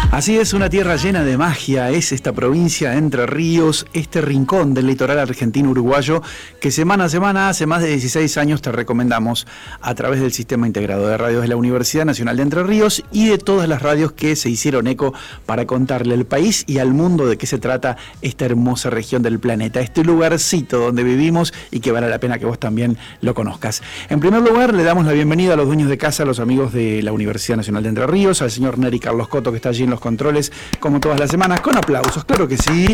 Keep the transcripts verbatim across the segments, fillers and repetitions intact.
Así es, una tierra llena de magia es esta provincia de Entre Ríos, este rincón del litoral argentino-uruguayo que semana a semana, hace más de dieciséis años, te recomendamos a través del Sistema Integrado de Radios de la Universidad Nacional de Entre Ríos y de todas las radios que se hicieron eco para contarle al país y al mundo de qué se trata esta hermosa región del planeta, este lugarcito donde vivimos y que vale la pena que vos también lo conozcas. En primer lugar, le damos la bienvenida a los dueños de casa, a los amigos de la Universidad Nacional de Entre Ríos, al señor Neri Carlos Coto, que está allí en los controles, como todas las semanas, con aplausos, claro que sí.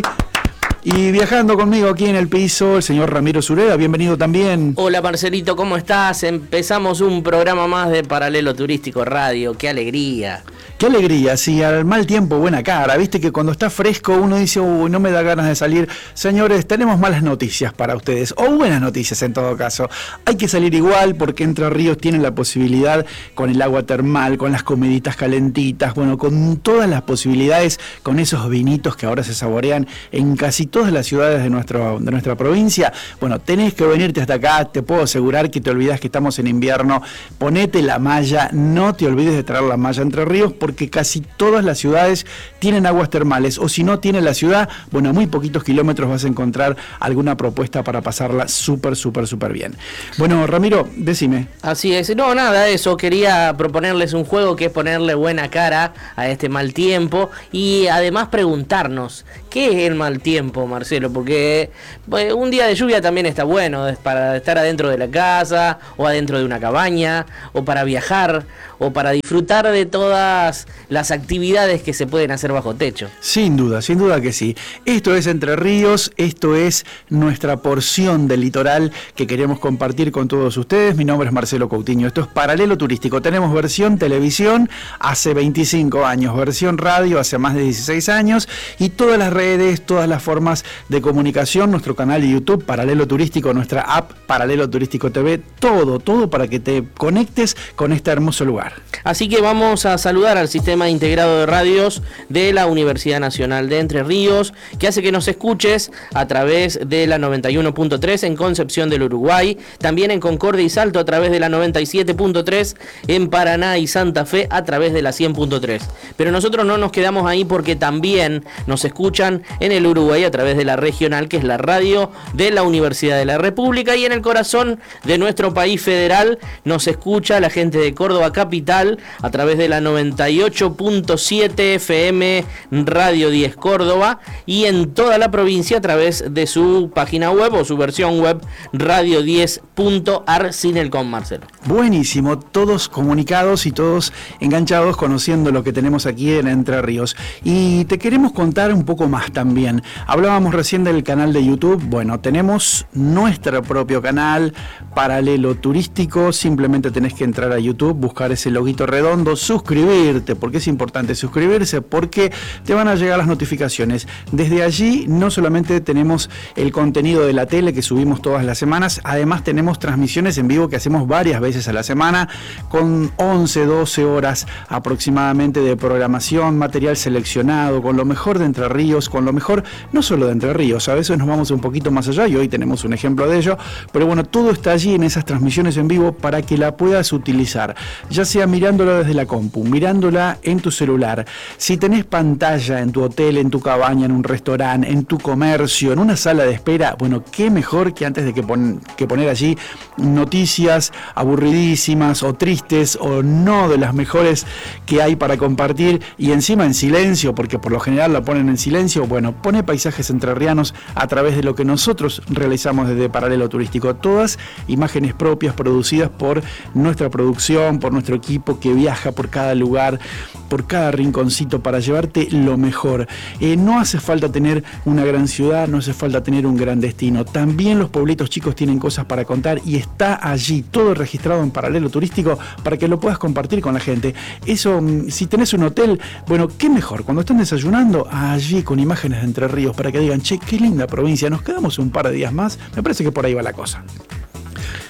Y viajando conmigo aquí en el piso, el señor Ramiro Sureda, bienvenido también. Hola Marcelito, ¿cómo estás? Empezamos un programa más de Paralelo Turístico Radio, qué alegría. Qué alegría, sí, al mal tiempo buena cara, viste que cuando está fresco uno dice, uy, no me da ganas de salir. Señores, tenemos malas noticias para ustedes, o buenas noticias en todo caso. Hay que salir igual porque Entre Ríos tienen la posibilidad con el agua termal, con las comiditas calentitas, bueno, con todas las posibilidades, con esos vinitos que ahora se saborean en casi todas las ciudades de, nuestro, de nuestra provincia. Bueno, tenés que venirte hasta acá, te puedo asegurar que te olvidás que estamos en invierno, ponete la malla, no te olvides de traer la malla a Entre Ríos, porque casi todas las ciudades tienen aguas termales, o si no tiene la ciudad, bueno, a muy poquitos kilómetros vas a encontrar alguna propuesta para pasarla súper, súper, súper bien. Bueno, Ramiro, decime. Así es, no, nada, eso, quería proponerles un juego que es ponerle buena cara a este mal tiempo y además preguntarnos, ¿qué es el mal tiempo, Marcelo? Porque pues, un día de lluvia también está bueno, es para estar adentro de la casa, o adentro de una cabaña, o para viajar, o para disfrutar de todas las actividades que se pueden hacer bajo techo. Sin duda, sin duda que sí. Esto es Entre Ríos, esto es nuestra porción del litoral que queremos compartir con todos ustedes. Mi nombre es Marcelo Coutinho, esto es Paralelo Turístico. Tenemos versión televisión hace veinticinco años, versión radio hace más de dieciséis años y todas las redes, todas las formas de comunicación, nuestro canal de YouTube, Paralelo Turístico, nuestra app, Paralelo Turístico T V, todo, todo para que te conectes con este hermoso lugar. Así que vamos a saludar al Sistema Integrado de Radios de la Universidad Nacional de Entre Ríos, que hace que nos escuches a través de la noventa y uno punto tres en Concepción del Uruguay, también en Concordia y Salto a través de la noventa y siete punto tres, en Paraná y Santa Fe a través de la cien punto tres. Pero nosotros no nos quedamos ahí porque también nos escuchan en el Uruguay a través de la regional, que es la radio de la Universidad de la República, y en el corazón de nuestro país federal nos escucha la gente de Córdoba Capital a través de la noventa y ocho punto siete F M Radio diez Córdoba, y en toda la provincia a través de su página web o su versión web radio diez punto ar sin el com, Marcelo. Buenísimo, todos comunicados y todos enganchados conociendo lo que tenemos aquí en Entre Ríos. Y te queremos contar un poco más también. Hablábamos recién del canal de YouTube. Bueno, tenemos nuestro propio canal, Paralelo Turístico. Simplemente tenés que entrar a YouTube, buscar ese loguito redondo, suscribirte, porque es importante suscribirse, porque te van a llegar las notificaciones. Desde allí no solamente tenemos el contenido de la tele que subimos todas las semanas, además tenemos transmisiones en vivo que hacemos varias veces a la semana, con once, doce horas aproximadamente de programación, material seleccionado, con lo mejor de Entre Ríos, con lo mejor no solo de Entre Ríos, a veces nos vamos un poquito más allá y hoy tenemos un ejemplo de ello, pero bueno, todo está allí en esas transmisiones en vivo para que la puedas utilizar, ya sea mirándola desde la compu, mirándola en tu celular, si tenés pantalla en tu hotel, en tu cabaña, en un restaurante, en tu comercio, en una sala de espera, bueno, qué mejor que antes de que, pon, que poner allí noticias aburridísimas o tristes o no de las mejores que hay para compartir y encima en silencio, porque por lo general la ponen en silencio. Bueno, pone paisajes entrerrianos a través de lo que nosotros realizamos desde Paralelo Turístico, todas imágenes propias producidas por nuestra producción, por nuestro equipo que viaja por cada lugar, por cada rinconcito para llevarte lo mejor. Eh, no hace falta tener una gran ciudad, no hace falta tener un gran destino. También los pueblitos chicos tienen cosas para contar y está allí todo registrado en Paralelo Turístico para que lo puedas compartir con la gente. Eso, si tenés un hotel, bueno, qué mejor, cuando están desayunando, allí con imágenes de Entre Ríos para que digan, che, qué linda provincia, nos quedamos un par de días más, me parece que por ahí va la cosa.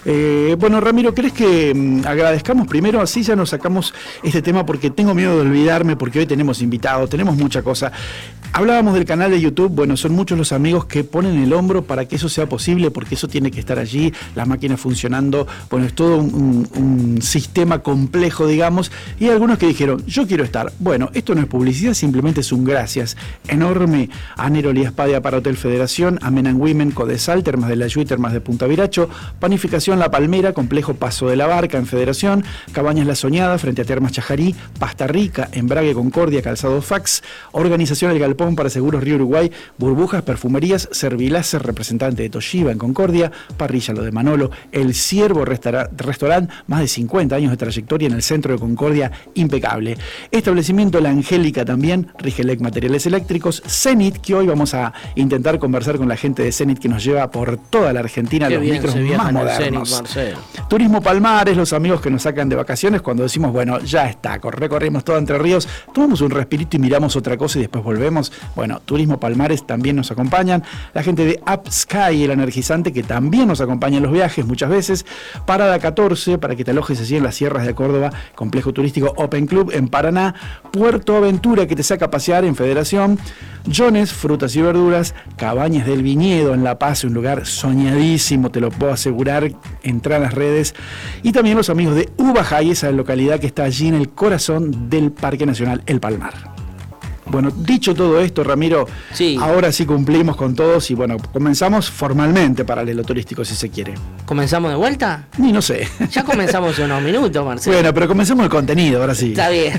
Eh, bueno, Ramiro, ¿crees que mmm, agradezcamos primero? Así ya nos sacamos este tema porque tengo miedo de olvidarme, porque hoy tenemos invitados, tenemos mucha cosa. Hablábamos del canal de YouTube, bueno, son muchos los amigos que ponen el hombro para que eso sea posible, porque eso tiene que estar allí, las máquinas funcionando, bueno, es todo un, un, un sistema complejo, digamos, y hay algunos que dijeron, yo quiero estar. Bueno, esto no es publicidad, simplemente es un gracias enorme a Nero Liaspadia para Hotel Federación, a Men and Women, Codesal, Termas de la Yui, Termas de Punta Viracho, Panificación La Palmera, Complejo Paso de la Barca en Federación, Cabañas La Soñada, frente a Termas Chajarí, Pasta Rica, Embrague Concordia, Calzado Fax, Organización El Galpón para Seguros Río Uruguay, Burbujas, Perfumerías, Serviláser, representante de Toshiba en Concordia, Parrilla Lo de Manolo, El Ciervo Restaurant, restaurant, más de cincuenta años de trayectoria en el centro de Concordia, impecable. Establecimiento La Angélica también, Rigelec Materiales Eléctricos, Zenit, que hoy vamos a intentar conversar con la gente de Zenit que nos lleva por toda la Argentina. Qué los micros más modernos. Zenit, Turismo Palmares, los amigos que nos sacan de vacaciones cuando decimos, bueno, ya está, recorrimos todo Entre Ríos, tomamos un respirito y miramos otra cosa y después volvemos. Bueno, Turismo Palmares también nos acompañan. La gente de Up Sky, el energizante, que también nos acompaña en los viajes muchas veces. Parada catorce, para que te alojes allí en las sierras de Córdoba, Complejo Turístico Open Club en Paraná. Puerto Aventura, que te saca a pasear en Federación. Jones, frutas y verduras. Cabañas del Viñedo en La Paz, un lugar soñadísimo, te lo puedo asegurar, entra a las redes. Y también los amigos de Ubajay, esa localidad que está allí en el corazón del Parque Nacional El Palmar. Bueno, dicho todo esto, Ramiro, sí. Ahora sí cumplimos con todos y bueno, comenzamos formalmente Paralelo Turístico, si se quiere. ¿Comenzamos de vuelta? Ni no sé. Ya comenzamos unos minutos, Marcelo. Bueno, pero comencemos el contenido, ahora sí. Está bien.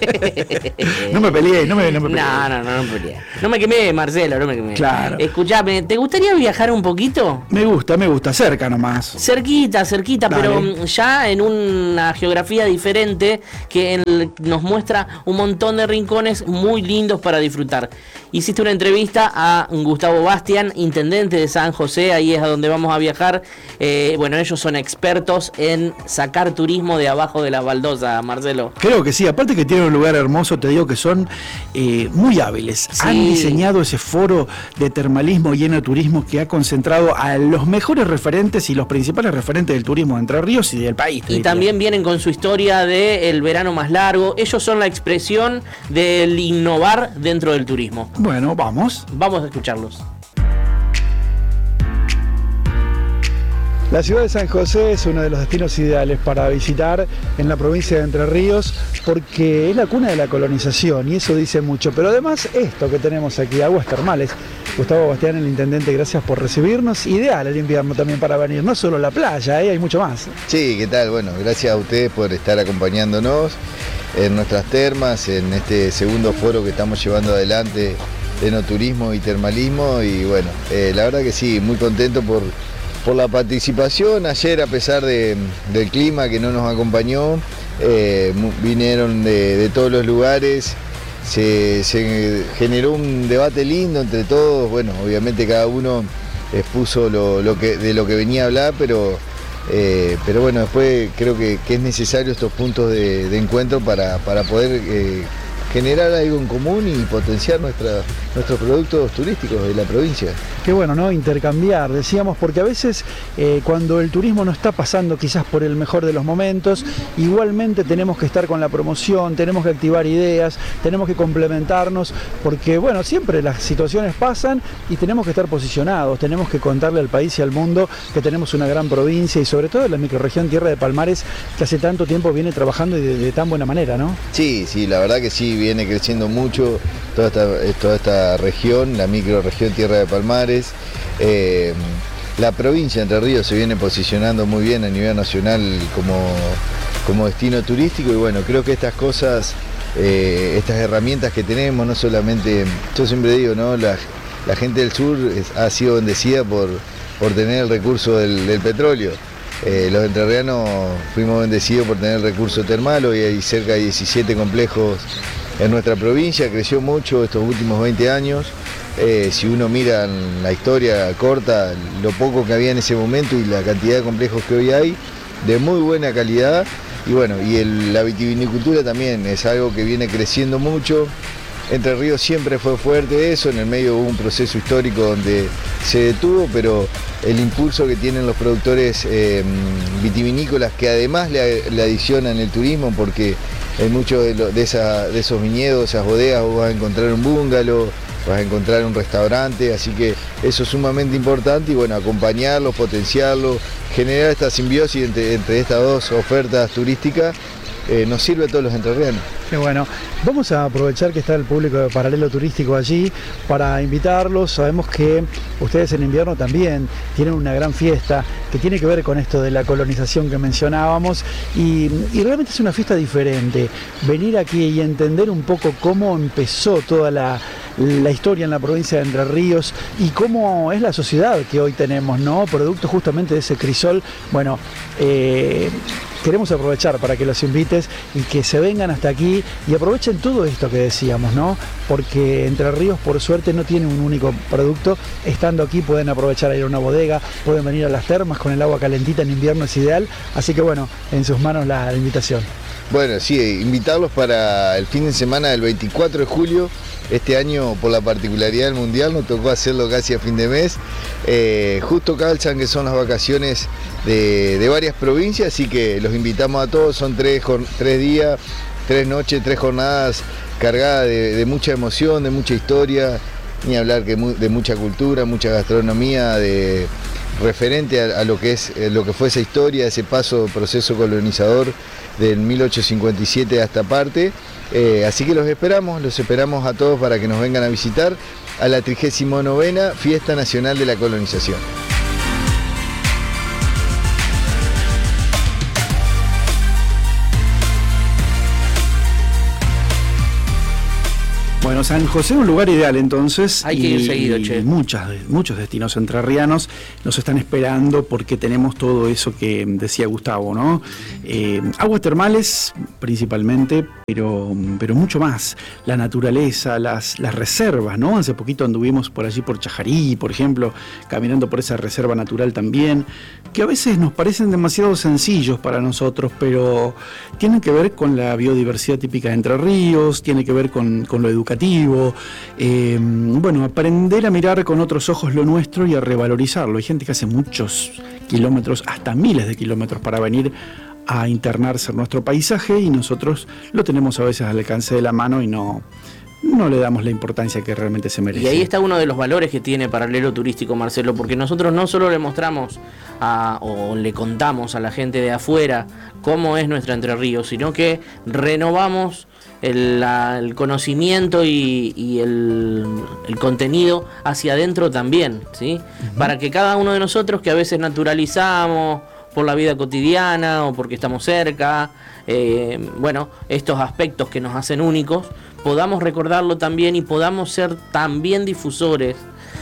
No me peleé, no me, no me peleé. No, no, no, no me peleé. No me quemé, Marcelo, no me quemé. Claro. Escuchame, ¿te gustaría viajar un poquito? Me gusta, me gusta, cerca nomás. Cerquita, cerquita, Dale. Pero ya en una geografía diferente que el, nos muestra un montón de rincones muy lindos para disfrutar. Hiciste una entrevista a Gustavo Bastian, intendente de San José, ahí es a donde vamos a viajar. Eh, bueno, ellos son expertos en sacar turismo de abajo de las baldosas, Marcelo. Creo que sí, aparte que tienen un lugar hermoso, te digo que son eh, muy hábiles. Sí. Han diseñado ese foro de termalismo y enoturismo que ha concentrado a los mejores referentes y los principales referentes del turismo de Entre Ríos y del país. Y también vienen con su historia del verano más largo. Ellos son la expresión del innovar dentro del turismo. Bueno, vamos. Vamos a escucharlos. La ciudad de San José es uno de los destinos ideales para visitar en la provincia de Entre Ríos porque es la cuna de la colonización y eso dice mucho. Pero además esto que tenemos aquí, aguas termales. Gustavo Bastián, el intendente, gracias por recibirnos. Ideal el invierno también para venir, no solo la playa, ¿eh? Hay mucho más. Sí, ¿qué tal? Bueno, gracias a ustedes por estar acompañándonos en nuestras termas, en este segundo foro que estamos llevando adelante de enoturismo y termalismo. Y bueno, eh, la verdad que sí, muy contento por... por la participación. Ayer, a pesar de, del clima que no nos acompañó, eh, vinieron de, de todos los lugares, se, se generó un debate lindo entre todos. Bueno, obviamente cada uno expuso lo, lo que, de lo que venía a hablar, pero, eh, pero bueno, después creo que, que es necesario estos puntos de, de encuentro para, para poder eh, generar algo en común y potenciar nuestra, nuestros productos turísticos de la provincia. Qué bueno, ¿no? Intercambiar, decíamos, porque a veces eh, cuando el turismo no está pasando quizás por el mejor de los momentos, igualmente tenemos que estar con la promoción, tenemos que activar ideas, tenemos que complementarnos, porque bueno, siempre las situaciones pasan y tenemos que estar posicionados, tenemos que contarle al país y al mundo que tenemos una gran provincia y sobre todo la microrregión Tierra de Palmares que hace tanto tiempo viene trabajando y de, de tan buena manera, ¿no? Sí, sí, la verdad que sí, viene creciendo mucho toda esta, toda esta región, la microrregión Tierra de Palmares. Eh, la provincia de Entre Ríos se viene posicionando muy bien a nivel nacional como, como destino turístico y bueno, creo que estas cosas, eh, estas herramientas que tenemos, no solamente, yo siempre digo, ¿no? la, la gente del sur es, ha sido bendecida por, por tener el recurso del, del petróleo. Eh, los entrerrianos fuimos bendecidos por tener el recurso termal, hoy hay cerca de diecisiete complejos en nuestra provincia, creció mucho estos últimos veinte años. Eh, si uno mira en la historia corta, lo poco que había en ese momento y la cantidad de complejos que hoy hay, de muy buena calidad. Y bueno, y el, la vitivinicultura también es algo que viene creciendo mucho. Entre Ríos siempre fue fuerte eso, en el medio hubo un proceso histórico donde se detuvo, pero el impulso que tienen los productores eh, vitivinícolas, que además le, le adicionan el turismo, porque en muchos de, lo, de, esa, de esos viñedos, esas bodegas, vos vas a encontrar un búngalo, vas a encontrar un restaurante, así que eso es sumamente importante y bueno, acompañarlos, potenciarlos, generar esta simbiosis entre, entre estas dos ofertas turísticas, eh, nos sirve a todos los entrerrianos. Qué bueno. Vamos a aprovechar que está el público de Paralelo Turístico allí para invitarlos. Sabemos que ustedes en invierno también tienen una gran fiesta que tiene que ver con esto de la colonización que mencionábamos y, y realmente es una fiesta diferente. Venir aquí y entender un poco cómo empezó toda la, la historia en la provincia de Entre Ríos y cómo es la sociedad que hoy tenemos, ¿no? Producto justamente de ese crisol. Bueno, eh, queremos aprovechar para que los invites y que se vengan hasta aquí y aprovechen todo esto que decíamos, ¿no? Porque Entre Ríos, por suerte, no tiene un único producto. Estando aquí pueden aprovechar a ir a una bodega, pueden venir a las termas con el agua calentita en invierno, es ideal. Así que bueno, en sus manos la, la invitación. Bueno, sí, invitarlos para el fin de semana del veinticuatro de julio. Este año, por la particularidad del Mundial, nos tocó hacerlo casi a fin de mes. Eh, justo calzan que son las vacaciones de, de varias provincias, así que los invitamos a todos. Son tres, tres días, tres noches, tres jornadas cargadas de, de mucha emoción, de mucha historia, ni hablar que de mucha cultura, mucha gastronomía, de referente a, a lo que es lo que fue esa historia, ese paso, proceso colonizador del mil ochocientos cincuenta y siete a esta parte. Eh, así que los esperamos, los esperamos a todos para que nos vengan a visitar a la trigésima novena Fiesta Nacional de la Colonización. Bueno, San José es un lugar ideal entonces. Hay que ir seguido, che. Muchas, muchos destinos entrerrianos nos están esperando porque tenemos todo eso que decía Gustavo, ¿no? Eh, aguas termales principalmente, pero, pero mucho más. La naturaleza, las, las reservas, ¿no? Hace poquito anduvimos por allí por Chajarí, por ejemplo, caminando por esa reserva natural también, que a veces nos parecen demasiado sencillos para nosotros, pero tienen que ver con la biodiversidad típica de Entre Ríos, tiene que ver con, con lo educativo. Eh, bueno, aprender a mirar con otros ojos lo nuestro y a revalorizarlo. Hay gente que hace muchos kilómetros, hasta miles de kilómetros para venir a internarse en nuestro paisaje y nosotros lo tenemos a veces al alcance de la mano y no, no le damos la importancia que realmente se merece. Y ahí está uno de los valores que tiene Paralelo Turístico, Marcelo, porque nosotros no solo le mostramos a, o le contamos a la gente de afuera cómo es nuestra Entre Ríos, sino que renovamos El, la, el conocimiento y, y el, el contenido hacia adentro también, ¿sí? Uh-huh. Para que cada uno de nosotros, que a veces naturalizamos por la vida cotidiana o porque estamos cerca, eh, bueno, estos aspectos que nos hacen únicos, podamos recordarlo también y podamos ser también difusores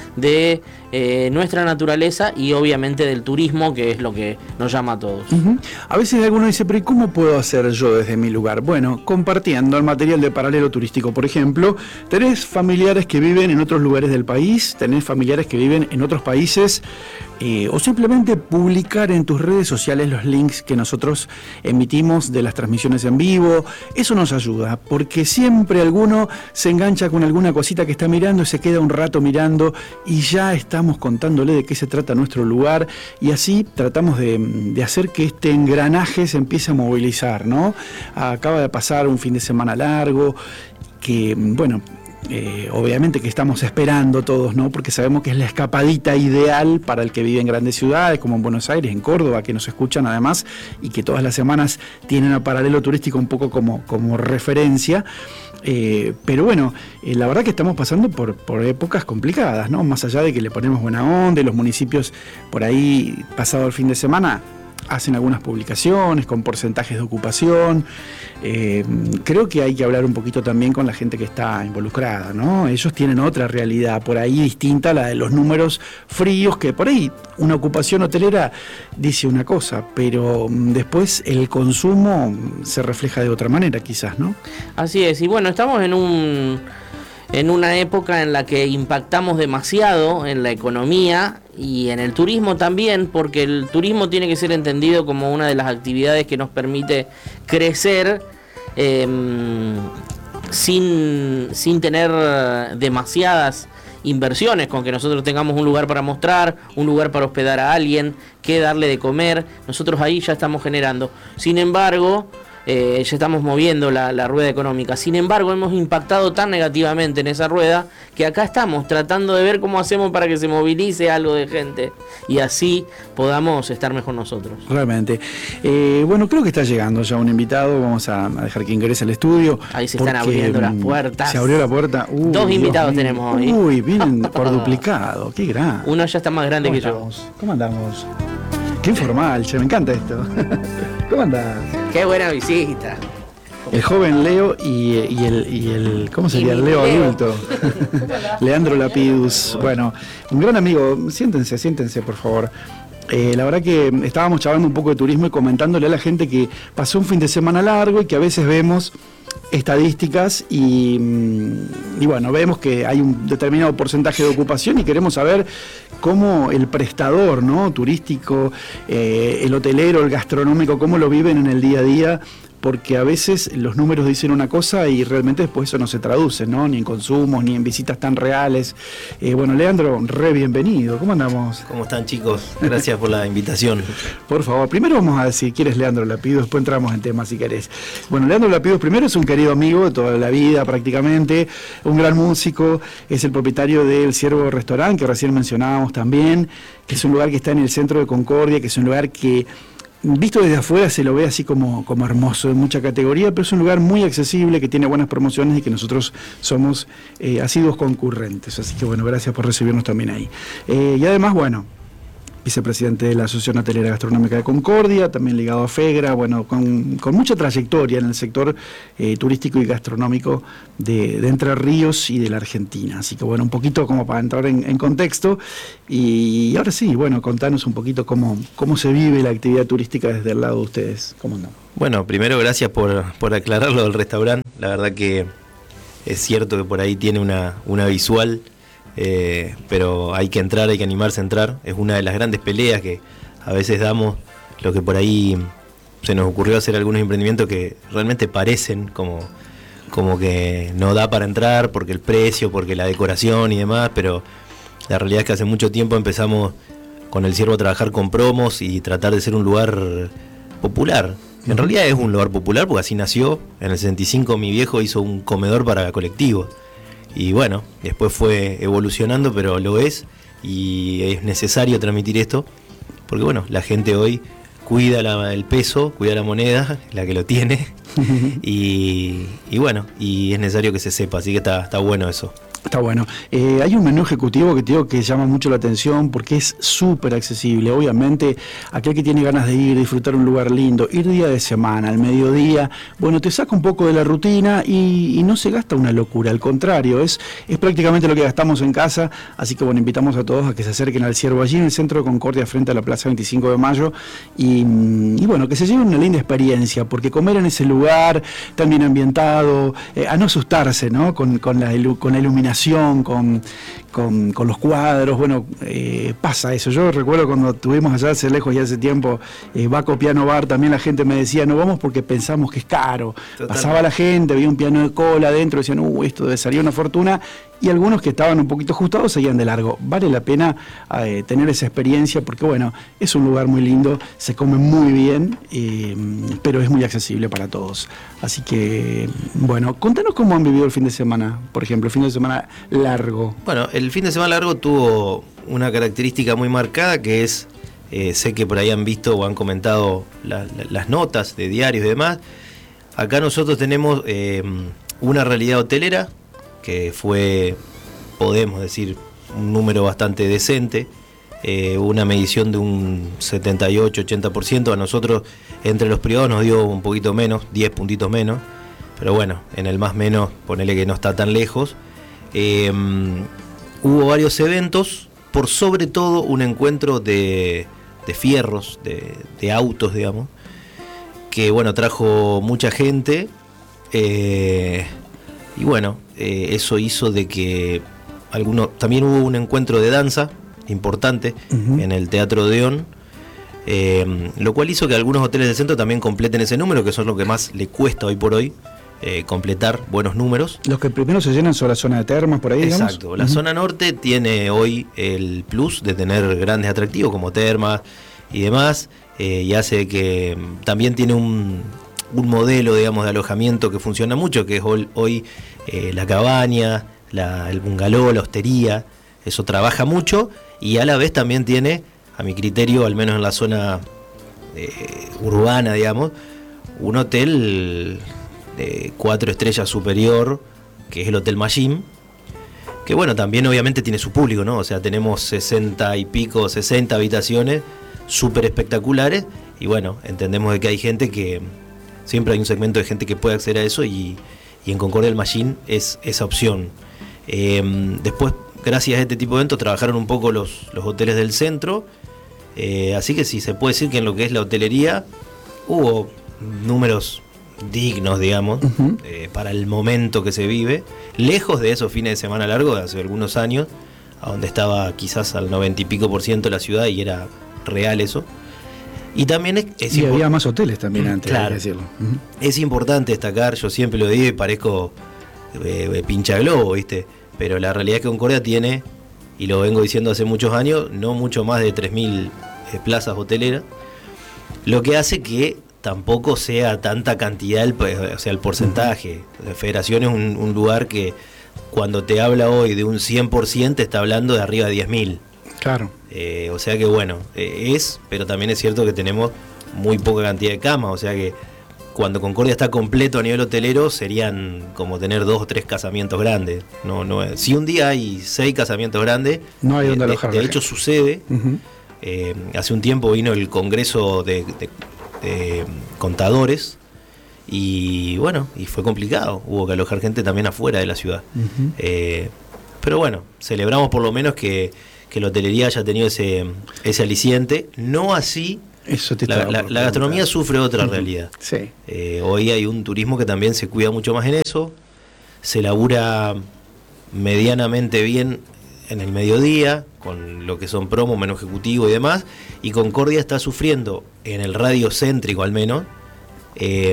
de eh, nuestra naturaleza y obviamente del turismo, que es lo que nos llama a todos. Uh-huh. A veces alguno dice, pero ¿y cómo puedo hacer yo desde mi lugar? Bueno, compartiendo el material de Paralelo Turístico, por ejemplo. Tenés familiares que viven en otros lugares del país, tenés familiares que viven en otros países, eh, o simplemente publicar en tus redes sociales los links que nosotros emitimos de las transmisiones en vivo. Eso nos ayuda, porque siempre alguno se engancha con alguna cosita que está mirando y se queda un rato mirando y ya estamos contándole de qué se trata nuestro lugar y así tratamos de, de hacer que este engranaje se empiece a movilizar, ¿no? Acaba de pasar un fin de semana largo que, bueno, eh, obviamente que estamos esperando todos, ¿no? Porque sabemos que es la escapadita ideal para el que vive en grandes ciudades como en Buenos Aires, en Córdoba, que nos escuchan además y que todas las semanas tienen a Paralelo Turístico un poco como, como referencia. Eh, pero bueno, eh, la verdad que estamos pasando por, por épocas complicadas, ¿no? Más allá de que le ponemos buena onda, y los municipios por ahí, pasado el fin de semana, hacen algunas publicaciones con porcentajes de ocupación. Eh, creo que hay que hablar un poquito también con la gente que está involucrada, ¿no? Ellos tienen otra realidad por ahí distinta a la de los números fríos, que por ahí una ocupación hotelera dice una cosa, pero después el consumo se refleja de otra manera quizás, ¿no? Así es, y bueno, estamos en un... en una época en la que impactamos demasiado en la economía y en el turismo también, porque el turismo tiene que ser entendido como una de las actividades que nos permite crecer eh, sin, sin tener demasiadas inversiones, con que nosotros tengamos un lugar para mostrar, un lugar para hospedar a alguien, que darle de comer, nosotros ahí ya estamos generando. Sin embargo, eh, ya estamos moviendo la, la rueda económica. Sin embargo, hemos impactado tan negativamente en esa rueda que acá estamos tratando de ver cómo hacemos para que se movilice algo de gente y así podamos estar mejor nosotros. Realmente. Eh, bueno, creo que está llegando ya un invitado. Vamos a, a dejar que ingrese al estudio. Ahí se están abriendo las puertas. Se abrió la puerta. Uy, Dos invitados Dios tenemos hoy. Uy, vienen por duplicado. Qué gran. Uno ya está más grande que yo. ¿Cómo andamos? Qué informal, che, me encanta esto. ¿Cómo andás? Qué buena visita. El joven Leo y, y, el, y el... ¿Cómo sería? El Leo, Leo adulto. Leandro Lapidus. Bueno, un gran amigo. Siéntense, siéntense, por favor. Eh, la verdad que estábamos charlando un poco de turismo y comentándole a la gente que pasó un fin de semana largo y que a veces vemos estadísticas y, y bueno, vemos que hay un determinado porcentaje de ocupación y queremos saber cómo el prestador, ¿no?, turístico, eh, el hotelero, el gastronómico, cómo lo viven en el día a día, porque a veces los números dicen una cosa y realmente después eso no se traduce, ¿no?, ni en consumos, ni en visitas tan reales. Eh, bueno, Leandro, re bienvenido, ¿cómo andamos? ¿Cómo están, chicos? Gracias por la invitación. Por favor, primero vamos a decir quién es Leandro Lapidus, después entramos en temas si querés. Bueno, Leandro Lapidus primero es un querido amigo de toda la vida prácticamente, un gran músico, es el propietario del Ciervo Restaurant, que recién mencionábamos también, que es un lugar que está en el centro de Concordia, que es un lugar que visto desde afuera se lo ve así como, como hermoso, de mucha categoría, pero es un lugar muy accesible, que tiene buenas promociones y que nosotros somos eh, asiduos concurrentes. Así que bueno, gracias por recibirnos también ahí. Eh, y además, bueno, vicepresidente de la Asociación Hotelera Gastronómica de Concordia, también ligado a FEGRA, bueno, con, con mucha trayectoria en el sector eh, turístico y gastronómico de, de Entre Ríos y de la Argentina. Así que bueno, un poquito como para entrar en, en contexto. Y ahora sí, bueno, contanos un poquito cómo, cómo se vive la actividad turística desde el lado de ustedes. ¿Cómo no? Bueno, primero gracias por, por aclararlo del restaurante. La verdad que es cierto que por ahí tiene una, una visual, Eh, pero hay que entrar, hay que animarse a entrar. Es una de las grandes peleas que a veces damos, lo que por ahí se nos ocurrió hacer algunos emprendimientos que realmente parecen como, como que no da para entrar porque el precio, porque la decoración y demás, pero la realidad es que hace mucho tiempo empezamos con el Ciervo a trabajar con promos y tratar de ser un lugar popular. En realidad es un lugar popular porque así nació. En el sesenta y cinco mi viejo hizo un comedor para colectivos. Y bueno, después fue evolucionando, pero lo es, y es necesario transmitir esto, porque bueno, la gente hoy cuida la, el peso, cuida la moneda, la que lo tiene, y, y bueno, y es necesario que se sepa, así que está, está bueno eso. Está bueno. Eh, hay un menú ejecutivo que te digo que llama mucho la atención porque es súper accesible. Obviamente, aquel que tiene ganas de ir, disfrutar un lugar lindo, ir día de semana, al mediodía, bueno, te saca un poco de la rutina y, y no se gasta una locura. Al contrario, es, es prácticamente lo que gastamos en casa. Así que bueno, invitamos a todos a que se acerquen al Ciervo allí en el centro de Concordia frente a la Plaza veinticinco de mayo y, y bueno, que se lleven una linda experiencia porque comer en ese lugar tan bien ambientado, eh, a no asustarse, ¿no? Con, con, la, con la iluminación, Con, con, con los cuadros, bueno, eh, pasa eso. Yo recuerdo cuando estuvimos allá hace lejos y hace tiempo, eh, Baco Piano Bar, también la gente me decía, no vamos porque pensamos que es caro. Total. Pasaba la gente, había un piano de cola adentro, decían, uh, esto debe salir una fortuna, y algunos que estaban un poquito ajustados seguían de largo. Vale la pena eh, tener esa experiencia porque, bueno, es un lugar muy lindo, se come muy bien, eh, pero es muy accesible para todos. Así que, bueno, contanos cómo han vivido el fin de semana, por ejemplo, el fin de semana largo. Bueno, el fin de semana largo tuvo una característica muy marcada que es, eh, sé que por ahí han visto o han comentado la, la, las notas de diarios y demás. Acá nosotros tenemos eh, una realidad hotelera que fue, podemos decir, un número bastante decente, eh, una medición de un setenta y ocho ochenta por ciento. A nosotros, entre los privados, nos dio un poquito menos, diez puntitos menos, pero bueno, en el más menos, ponele que no está tan lejos. Eh, hubo varios eventos, por sobre todo un encuentro de, de fierros, de, de autos, digamos, que bueno, trajo mucha gente, eh, y bueno, eh, eso hizo de que algunos, también hubo un encuentro de danza importante uh-huh. en el Teatro Odeón, eh, lo cual hizo que algunos hoteles del centro también completen ese número, que son lo que más le cuesta hoy por hoy, eh, completar buenos números. Los que primero se llenan son la zona de termas, por ahí, digamos. Exacto. La uh-huh. zona norte tiene hoy el plus de tener grandes atractivos como termas y demás, eh, y hace que también tiene un, un modelo, digamos, de alojamiento que funciona mucho, que es hoy, hoy eh, la cabaña, la, el bungalow, la hostería. Eso trabaja mucho y a la vez también tiene, a mi criterio, al menos en la zona eh, urbana, digamos, un hotel de cuatro estrellas superior, que es el Hotel Machín, que bueno, también obviamente tiene su público, ¿no? O sea, tenemos sesenta y pico, sesenta habitaciones súper espectaculares y bueno, entendemos de que hay gente que, siempre hay un segmento de gente que puede acceder a eso y, y en Concordia el Machín es esa opción. Eh, después, gracias a este tipo de eventos, trabajaron un poco los, los hoteles del centro, eh, así que sí, se puede decir que en lo que es la hotelería hubo números dignos, digamos, uh-huh. eh, para el momento que se vive, lejos de esos fines de semana largos de hace algunos años, a donde estaba quizás al noventa y pico por ciento de la ciudad y era real eso. Y también es, es y import- había más hoteles también antes, claro, hay que decirlo. Uh-huh. Es importante destacar, yo siempre lo digo y parezco eh, pincha globo, ¿viste? Pero la realidad es que Concordia tiene, y lo vengo diciendo hace muchos años, no mucho más de tres mil eh, plazas hoteleras, lo que hace que tampoco sea tanta cantidad, el, o sea, el porcentaje. La Federación es un, un lugar que cuando te habla hoy de un cien por ciento está hablando de arriba de diez mil. Claro. Eh, o sea que bueno, eh, es, pero también es cierto que tenemos muy poca cantidad de camas, o sea que cuando Concordia está completo a nivel hotelero serían como tener dos o tres casamientos grandes. No, no, si un día hay seis casamientos grandes, no hay eh, donde de, alojar. De hecho sucede. Uh-huh. Eh, hace un tiempo vino el Congreso de, de, de Contadores y bueno, y fue complicado. Hubo que alojar gente también afuera de la ciudad. Uh-huh. Eh, pero bueno, celebramos por lo menos que, que la hotelería haya tenido ese, ese aliciente. No así. Eso te la, la, la gastronomía sufre otra uh-huh. realidad. Sí. Eh, hoy hay un turismo que también se cuida mucho más en eso. Se labura medianamente bien en el mediodía, con lo que son promos, menú ejecutivo y demás. Y Concordia está sufriendo, en el radio céntrico al menos, eh,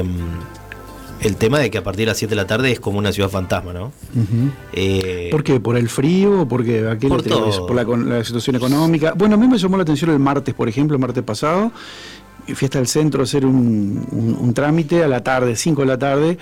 el tema de que a partir de las siete de la tarde es como una ciudad fantasma, ¿no? Uh-huh. Eh, ¿Por qué? ¿Por el frío? ¿Porque aquel por, todo. ¿Por la, la situación económica? Bueno, a mí me llamó la atención el martes, por ejemplo, el martes pasado. Fui hasta el centro a hacer un, un, un trámite a la tarde, cinco de la tarde,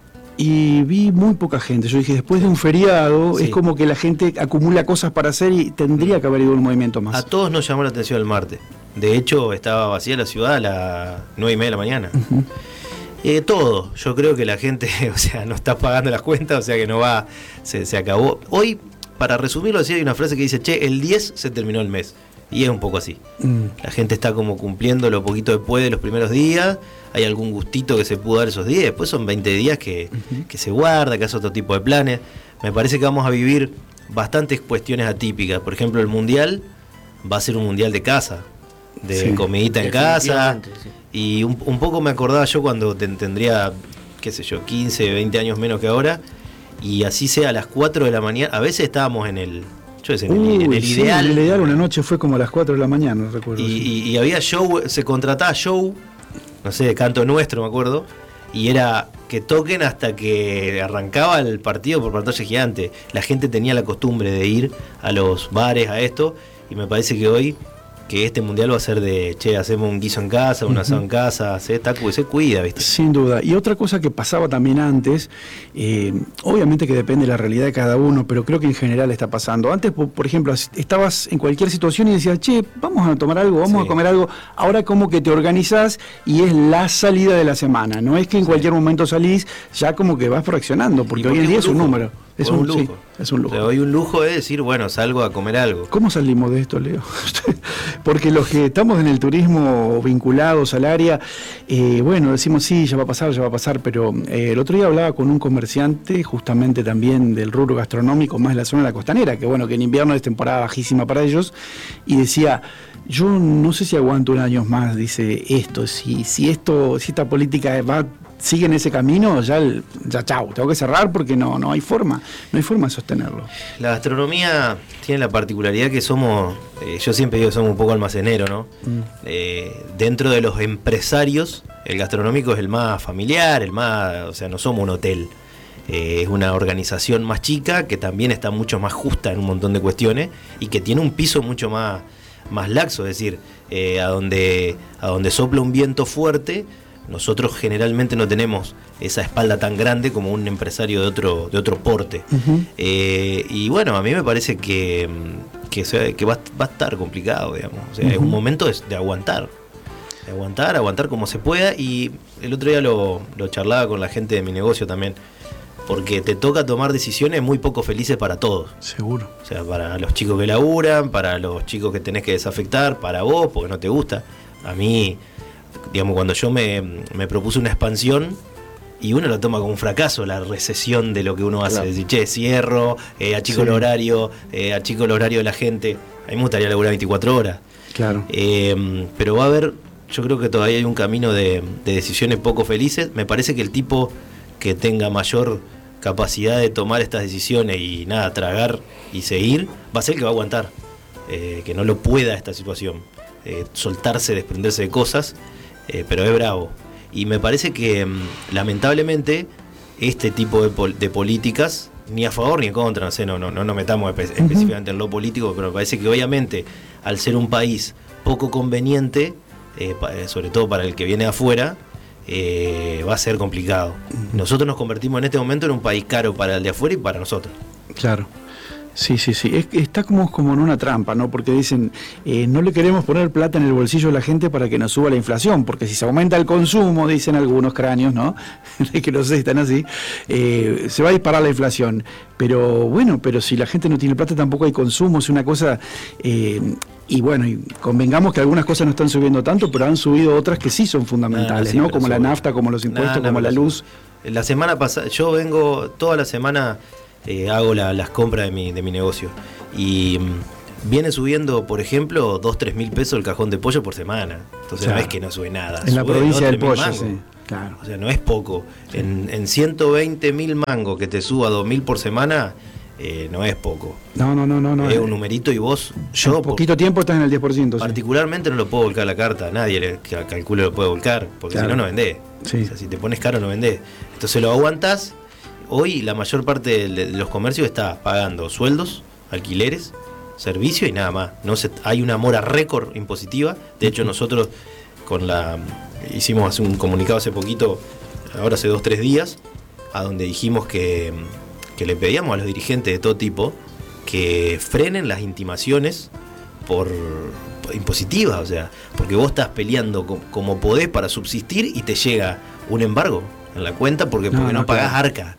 y vi muy poca gente. Yo dije, después de un feriado, sí. es como que la gente acumula cosas para hacer y tendría que haber ido un movimiento más. A todos nos llamó la atención el martes. De hecho, estaba vacía la ciudad a las nueve y media de la mañana. Uh-huh. Eh, todo, yo creo que la gente, o sea, no está pagando las cuentas, o sea que no va, se, se acabó. Hoy, para resumirlo así, hay una frase que dice, che, el diez se terminó el mes, y es un poco así. Mm. La gente está como cumpliendo lo poquito que puede los primeros días, hay algún gustito que se pudo dar esos días, después son veinte días que, uh-huh. que se guarda, que hace otro tipo de planes. Me parece que vamos a vivir bastantes cuestiones atípicas, por ejemplo, el Mundial va a ser un Mundial de casa, de sí. comidita en casa, sí. Y un, un poco me acordaba yo cuando te, tendría, qué sé yo, quince, veinte años menos que ahora, y así sea a las cuatro de la mañana, a veces estábamos en el, yo sé, en el, Uy, en el sí, ideal. El ideal una noche fue como a las cuatro de la mañana, no recuerdo. Y, y, y había show, se contrataba show, no sé, Canto Nuestro, me acuerdo, y era que toquen hasta que arrancaba el partido por pantalla gigante. La gente tenía la costumbre de ir a los bares, a esto, y me parece que hoy que este mundial va a ser de, che, hacemos un guiso en casa, un uh-huh. asado en casa, se, está, se cuida, ¿viste? Sin duda. Y otra cosa que pasaba también antes, eh, obviamente que depende de la realidad de cada uno, pero creo que en general está pasando. Antes, por, por ejemplo, estabas en cualquier situación y decías, che, vamos a tomar algo, vamos sí. a comer algo. Ahora como que te organizás y es la salida de la semana. No es que en sí. cualquier momento salís, ya como que vas fraccionando, porque hoy en día es un número. Es un, un lujo. Sí, es un lujo. O sea, hoy un lujo es decir, bueno, salgo a comer algo. ¿Cómo salimos de esto, Leo? Porque los que estamos en el turismo vinculados al área, eh, bueno, decimos sí, ya va a pasar, ya va a pasar, pero eh, el otro día hablaba con un comerciante justamente también del rubro gastronómico, más de la zona de la costanera, que bueno, que en invierno es temporada bajísima para ellos, y decía, yo no sé si aguanto un año más, dice, esto, si, si esto, si esta política va... sigue en ese camino, ya, ya chau, tengo que cerrar porque no, no hay forma, no hay forma de sostenerlo. La gastronomía tiene la particularidad que somos, eh, yo siempre digo que somos un poco almacenero, ¿no? Mm. Eh, dentro de los empresarios el gastronómico es el más familiar, el más, o sea, no somos un hotel. Eh, es una organización más chica que también está mucho más justa en un montón de cuestiones y que tiene un piso mucho más, más laxo, es decir, eh, a, donde, a donde sopla un viento fuerte, nosotros generalmente no tenemos esa espalda tan grande como un empresario de otro, de otro porte. Uh-huh. Eh, y bueno, a mí me parece que, que, sea, que va, va a estar complicado, digamos. O sea, uh-huh. es un momento de, de aguantar. De aguantar, aguantar como se pueda. Y el otro día lo, lo charlaba con la gente de mi negocio también. Porque te toca tomar decisiones muy poco felices para todos. Seguro. O sea, para los chicos que laburan, para los chicos que tenés que desafectar, para vos, porque no te gusta. A mí, digamos, cuando yo me, me propuse una expansión, y uno lo toma como un fracaso, la recesión de lo que uno hace. Claro. Decir, che, cierro, eh, achico sí. el horario, eh, achico el horario de la gente. A mí me gustaría laburar veinticuatro horas. Claro. Eh, pero va a haber, yo creo que todavía hay un camino de, de decisiones poco felices. Me parece que el tipo que tenga mayor capacidad de tomar estas decisiones y nada, tragar y seguir, va a ser el que va a aguantar, eh, que no lo pueda esta situación, eh, soltarse, desprenderse de cosas, eh, pero es bravo. Y me parece que lamentablemente este tipo de, pol- de políticas, ni a favor ni en contra, no sé, no, no, no nos metamos espe- uh-huh. específicamente en lo político, pero me parece que obviamente al ser un país poco conveniente, eh, pa- sobre todo para el que viene de afuera, Eh, va a ser complicado. Nosotros nos convertimos en este momento en un país caro para el de afuera y para nosotros. Claro. Sí, sí, sí. Es, está como, como en una trampa, ¿no? Porque dicen, eh, no le queremos poner plata en el bolsillo a la gente para que nos suba la inflación, porque si se aumenta el consumo, dicen algunos cráneos, ¿no? Que no sé si están así, eh, se va a disparar la inflación. Pero bueno, pero si la gente no tiene plata tampoco hay consumo, es una cosa... Eh, y bueno, y convengamos que algunas cosas no están subiendo tanto, pero han subido otras que sí son fundamentales, ah, sí, ¿no? Como la nafta, como los impuestos, nah, nah, como la luz. La semana pasada, yo vengo toda la semana... Eh, hago la, las compras de mi, de mi negocio y mmm, viene subiendo, por ejemplo, dos, tres mil pesos el cajón de pollo por semana. Entonces claro. no es que no sube nada. En sube la provincia del pollo, mangos. Sí, claro. O sea, no es poco. Sí. En, en ciento veinte mil mangos que te suba dos mil por semana, eh, no es poco. No, no, no, no. no es un numerito y vos, yo... En poquito por, tiempo estás en el diez por ciento. Particularmente sí. no lo puedo volcar la carta, nadie le calcula lo puede volcar, porque claro. si no, no vendés. Sí. O sea, si te pones caro, no vendés. Entonces lo aguantás. Hoy la mayor parte de los comercios está pagando sueldos, alquileres, servicio y nada más. No se, hay una mora récord impositiva. De hecho, nosotros con la hicimos hace un comunicado hace poquito, ahora hace dos, tres días, a donde dijimos que, que le pedíamos a los dirigentes de todo tipo que frenen las intimaciones por, por impositivas, o sea, porque vos estás peleando com, como podés para subsistir y te llega un embargo en la cuenta porque, porque no, no, no pagás claro. arca.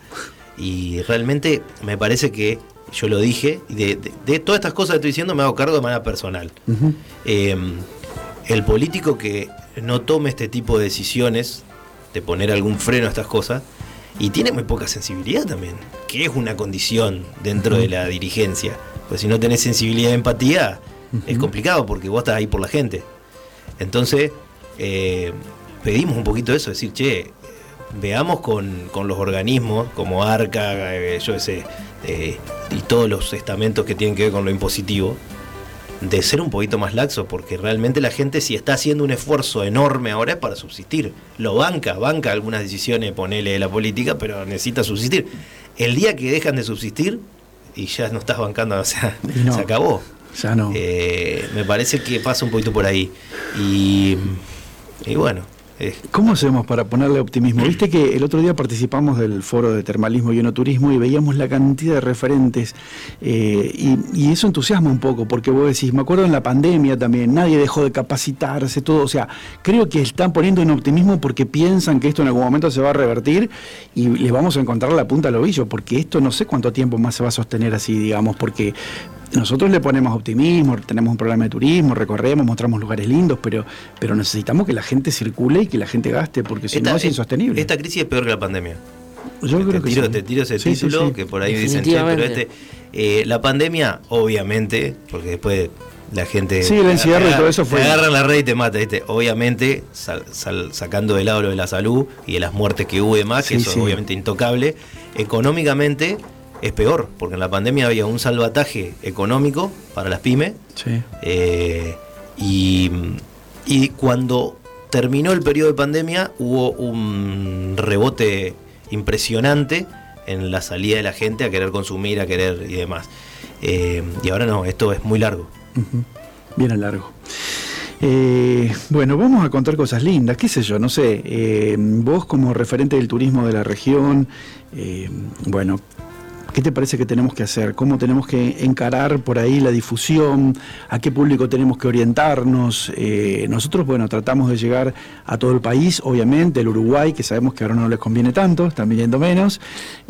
Y realmente me parece que, yo lo dije, y de, de, de todas estas cosas que estoy diciendo me hago cargo de manera personal. Uh-huh. Eh, el político que no tome este tipo de decisiones, de poner algún freno a estas cosas, y tiene muy poca sensibilidad también, que es una condición dentro uh-huh. de la dirigencia. Pues si no tenés sensibilidad y empatía, uh-huh. es complicado porque vos estás ahí por la gente. Entonces, eh, pedimos un poquito eso, decir, che, veamos con, con los organismos como ARCA, eh, yo sé, eh, y todos los estamentos que tienen que ver con lo impositivo, de ser un poquito más laxo, porque realmente la gente si está haciendo un esfuerzo enorme ahora es para subsistir. Lo banca, banca algunas decisiones, ponele de la política, pero necesita subsistir. El día que dejan de subsistir, y ya no estás bancando, o sea, no, se acabó. Ya no. Eh, me parece que pasa un poquito por ahí. Y, y bueno... ¿Cómo hacemos para ponerle optimismo? Viste que el otro día participamos del foro de termalismo y enoturismo y veíamos la cantidad de referentes eh, y, y eso entusiasma un poco porque vos decís, me acuerdo en la pandemia también, nadie dejó de capacitarse, todo, o sea, creo que están poniendo en optimismo porque piensan que esto en algún momento se va a revertir y les vamos a encontrar la punta al ovillo, porque esto no sé cuánto tiempo más se va a sostener así, digamos, porque... Nosotros le ponemos optimismo, tenemos un programa de turismo, recorremos, mostramos lugares lindos, pero pero necesitamos que la gente circule y que la gente gaste, porque si esta, no es insostenible. Esta crisis es peor que la pandemia. Yo te, creo que tiro, sí. Te tiro ese sí, título, sí, sí. que por ahí dicen, che, pero este... Eh, la pandemia, obviamente, porque después la gente... Sí, el encierro agarra, y todo eso fue... Te agarran la red y te mata, ¿viste? Obviamente, sal, sal, sacando de lado lo de la salud y de las muertes que hubo y demás, sí, que eso sí. es obviamente intocable, económicamente... Es peor, porque en la pandemia había un salvataje económico para las pymes. Sí. Eh, y, y cuando terminó el periodo de pandemia, hubo un rebote impresionante en la salida de la gente a querer consumir, a querer y demás. Eh, y ahora no, esto es muy largo. Uh-huh. Bien a largo. Eh, bueno, vamos a contar cosas lindas, qué sé yo, no sé, eh, vos como referente del turismo de la región, eh, bueno, ¿qué te parece que tenemos que hacer? ¿Cómo tenemos que encarar por ahí la difusión? ¿A qué público tenemos que orientarnos? Eh, nosotros, bueno, tratamos de llegar a todo el país, obviamente, el Uruguay, que sabemos que ahora no les conviene tanto, están viniendo menos,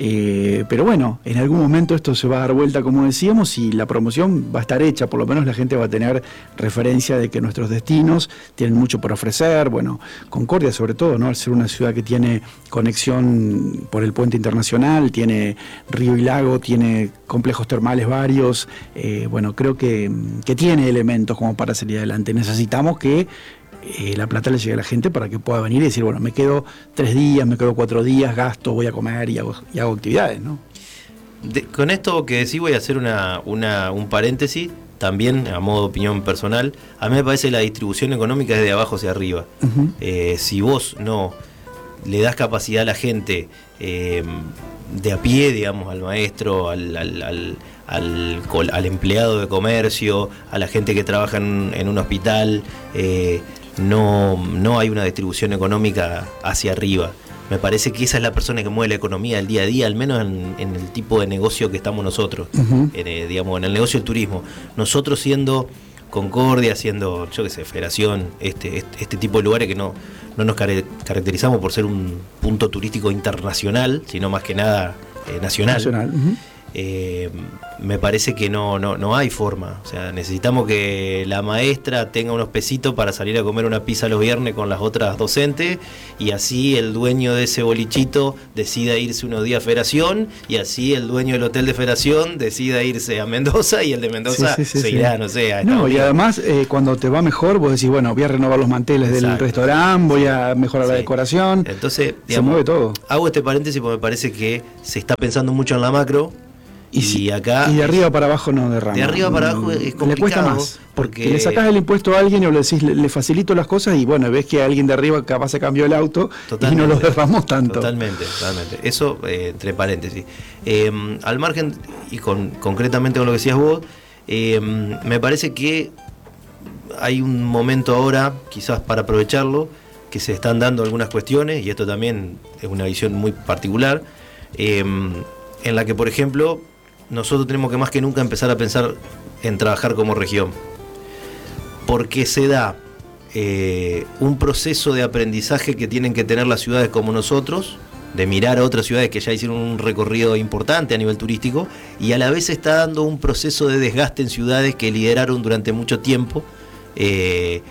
eh, pero bueno, en algún momento esto se va a dar vuelta, como decíamos, y la promoción va a estar hecha, por lo menos la gente va a tener referencia de que nuestros destinos tienen mucho por ofrecer, bueno, Concordia sobre todo, ¿no? Al ser una ciudad que tiene conexión por el puente internacional, tiene río y lago, tiene complejos termales varios, eh, bueno, creo que, que tiene elementos como para salir adelante. Necesitamos que eh, la plata le llegue a la gente para que pueda venir y decir, bueno, me quedo tres días, me quedo cuatro días, gasto, voy a comer y hago, y hago actividades, ¿no? De, con esto que sí voy a hacer una, una, un paréntesis, también a modo de opinión personal, a mí me parece que la distribución económica es de abajo hacia arriba. Uh-huh. Eh, si vos no le das capacidad a la gente eh, de a pie, digamos, al maestro, al, al, al, al, al empleado de comercio, a la gente que trabaja en, en un hospital, eh, no, no hay una distribución económica hacia arriba. Me parece que esa es la persona que mueve la economía del día a día, al menos en, en el tipo de negocio que estamos nosotros, uh-huh. en, eh, digamos, en el negocio del turismo. Nosotros siendo Concordia, siendo, yo qué sé, Federación, este, este, este tipo de lugares que no, no nos car- caracterizamos por ser un punto turístico internacional, sino más que nada eh, nacional. nacional. Uh-huh. Eh, me parece que no, no, no hay forma. O sea, necesitamos que la maestra tenga unos pesitos para salir a comer una pizza los viernes con las otras docentes, y así el dueño de ese bolichito decida irse unos días a Federación, y así el dueño del hotel de Federación decida irse a Mendoza, y el de Mendoza sí, sí, sí, se irá, sí. no sé, a No, y además eh, cuando te va mejor vos decís, bueno, voy a renovar los manteles Exacto. del restaurante, voy a mejorar sí. la decoración. Entonces, digamos, se mueve todo. Hago este paréntesis porque me parece que se está pensando mucho en la macro. Y, y acá y de arriba para abajo no derrama. De arriba para abajo es complicado. Le cuesta más, porque, porque le sacás el impuesto a alguien o le decís, le, le facilito las cosas y bueno, ves que alguien de arriba capaz se cambió el auto totalmente, y no lo derramó tanto. Totalmente, totalmente. Eso eh, entre paréntesis. Eh, al margen, y con, concretamente con lo que decías vos, eh, me parece que hay un momento ahora, quizás para aprovecharlo, que se están dando algunas cuestiones, y esto también es una visión muy particular, eh, en la que, por ejemplo, nosotros tenemos que más que nunca empezar a pensar en trabajar como región, porque se da eh, un proceso de aprendizaje que tienen que tener las ciudades como nosotros, de mirar a otras ciudades que ya hicieron un recorrido importante a nivel turístico, y a la vez se está dando un proceso de desgaste en ciudades que lideraron durante mucho tiempo, eh,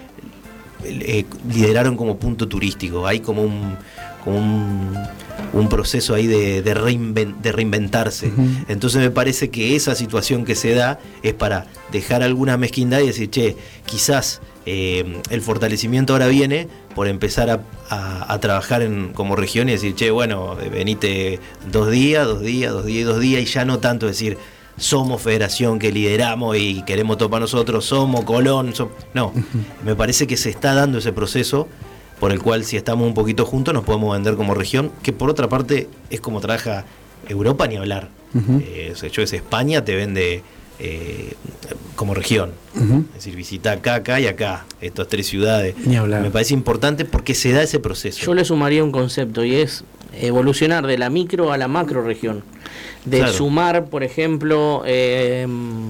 eh, lideraron como punto turístico. Hay como un, como un un proceso ahí de, de, reinvent, de reinventarse. Uh-huh. Entonces me parece que esa situación que se da es para dejar alguna mezquindad y decir, che, quizás eh, el fortalecimiento ahora viene por empezar a, a, a trabajar en, como región y decir, che, bueno, venite dos días, dos días, dos días y dos días, y ya no tanto decir, somos Federación que lideramos y queremos todo para nosotros, somos Colón, somos... no, uh-huh. Me parece que se está dando ese proceso por el cual si estamos un poquito juntos nos podemos vender como región, que por otra parte es como trabaja Europa, ni hablar. Uh-huh. Eh, yo es España, te vende eh, como región. Uh-huh. Es decir, visita acá, acá y acá, estas tres ciudades. Ni hablar. Me parece importante porque se da ese proceso. Yo le sumaría un concepto y es evolucionar de la micro a la macro región. De claro. sumar, por ejemplo... Eh,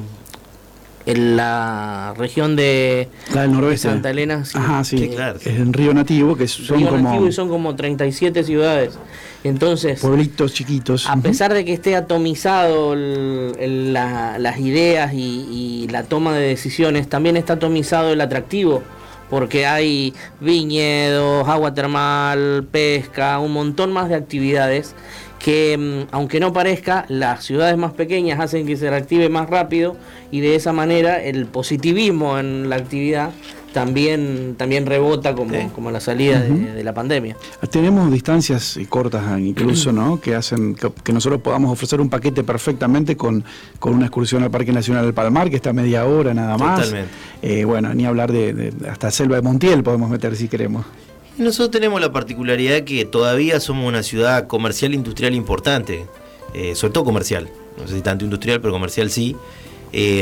en la región de, la del noroeste. de Santa Elena, sí, Ajá, sí. Que, claro. Es en Río Nativo, que son Río como... Nativo y son como treinta y siete ciudades. Entonces, pueblitos chiquitos. A uh-huh. pesar de que esté atomizado el, el, la, las ideas y, y la toma de decisiones, también está atomizado el atractivo, porque hay viñedos, agua termal, pesca, un montón más de actividades que, aunque no parezca, las ciudades más pequeñas hacen que se reactive más rápido, y de esa manera el positivismo en la actividad también también rebota como, sí. como la salida uh-huh. de, de la pandemia. Tenemos distancias cortas incluso, ¿no? Que hacen que, que nosotros podamos ofrecer un paquete perfectamente con, con una excursión al Parque Nacional del Palmar, que está a media hora nada más. Totalmente. Eh, bueno, ni hablar de, de hasta Selva de Montiel podemos meter si queremos. Y nosotros tenemos la particularidad que todavía somos una ciudad comercial e industrial importante, eh, sobre todo comercial, no sé si tanto industrial, pero comercial sí. Eh,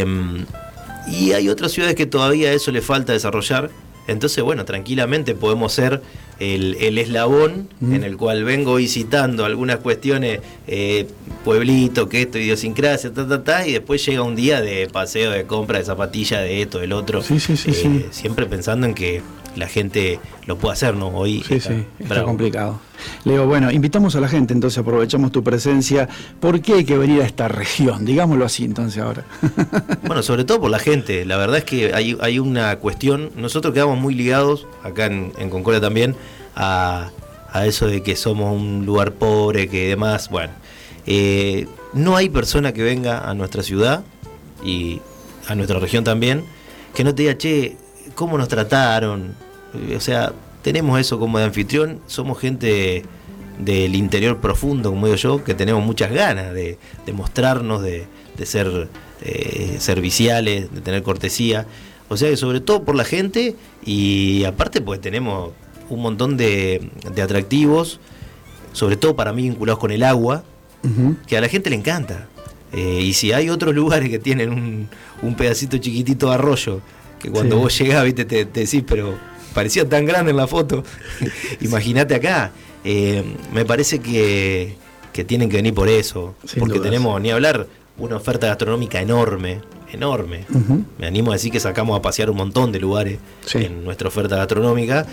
y hay otras ciudades que todavía a eso le falta desarrollar. Entonces, bueno, tranquilamente podemos ser el, el eslabón mm. en el cual vengo visitando algunas cuestiones, eh, pueblito, que esto, idiosincrasia, ta, ta, ta, y después llega un día de paseo, de compra, de zapatillas, de esto, del otro. Sí, sí, sí, eh, sí. Siempre pensando en que la gente lo puede hacer, ¿no? Hoy sí, está, sí, está bravo. complicado. Leo, bueno, invitamos a la gente, entonces aprovechamos tu presencia. ¿Por qué hay que venir a esta región? Digámoslo así, entonces, ahora. Bueno, sobre todo por la gente. La verdad es que hay, hay una cuestión, nosotros quedamos muy ligados, acá en, en Concordia también, a, a eso de que somos un lugar pobre, que demás, bueno. Eh, no hay persona que venga a nuestra ciudad y a nuestra región también, que no te diga, che, ¿cómo nos trataron? O sea, tenemos eso como de anfitrión, somos gente del interior profundo, como digo yo, que tenemos muchas ganas de, de mostrarnos, de, de ser eh, serviciales, de tener cortesía. O sea que sobre todo por la gente, y aparte pues tenemos un montón de, de atractivos, sobre todo para mí vinculados con el agua, uh-huh. que a la gente le encanta. Eh, y si hay otros lugares que tienen un, un pedacito chiquitito de arroyo, que cuando sí. vos llegás, viste, te, te decís, pero parecía tan grande en la foto, imagínate acá. Eh, me parece que, que tienen que venir por eso, sin porque dudas. Tenemos, ni hablar, una oferta gastronómica enorme, enorme. Uh-huh. Me animo a decir que sacamos a pasear un montón de lugares sí. en nuestra oferta gastronómica.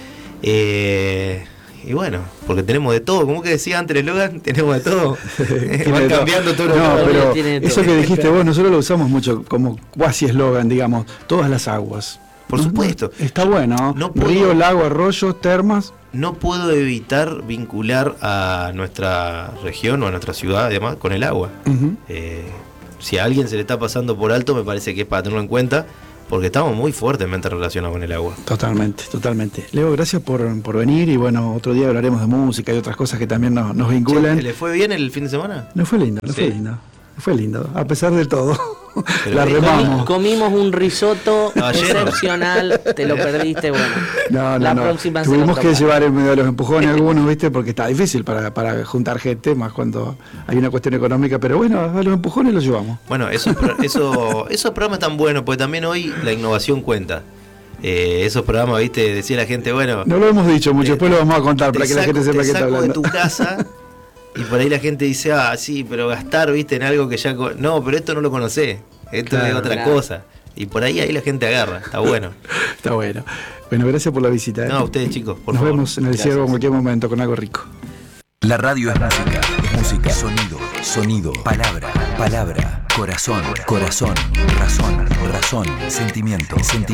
Eh, y bueno, porque tenemos de todo, como que decía antes el eslogan, tenemos de todo. Van cambiando todo lo no, que pero tiene eso todo. Que dijiste vos, nosotros lo usamos mucho como cuasi eslogan, digamos, todas las aguas. Por supuesto. Está bueno. No puedo, Río, lago, arroyos, termas. No puedo evitar vincular a nuestra región o a nuestra ciudad, además, con el agua. Uh-huh. Eh, si a alguien se le está pasando por alto, me parece que es para tenerlo en cuenta, porque estamos muy fuertemente relacionados con el agua. Totalmente, totalmente. Leo, gracias por, por venir, y bueno, otro día hablaremos de música y otras cosas que también nos, nos vinculan. ¿Le fue bien el fin de semana? No fue lindo, no sí. fue lindo. Fue lindo, a pesar de todo. Pero la remamos. Comimos un risotto no, excepcional, te lo perdiste, bueno. No, no, la no. próxima Tuvimos que llevar en medio de los empujones algunos, ¿viste? Porque está difícil para, para juntar gente, más cuando hay una cuestión económica, pero bueno, a los empujones los llevamos. Bueno, eso, eso, esos programas están buenos, porque también hoy la innovación cuenta. Eh, esos programas, ¿viste? Decía la gente, bueno... No lo hemos dicho mucho, te, después lo vamos a contar para que saco, la gente sepa qué está hablando. De tu casa... Y por ahí la gente dice, ah, sí, pero gastar, viste, en algo que ya... No, pero esto no lo conocés, esto claro, es otra claro. cosa. Y por ahí ahí la gente agarra, está bueno. Está bueno. Bueno, gracias por la visita. ¿eh? No, a ustedes, chicos, por Nos favor. Nos vemos en el Gracias. ciervo en cualquier momento con algo rico. La radio es música, es música, sonido, sonido, palabra, palabra, corazón, corazón, razón, razón, sentimiento, sentimiento.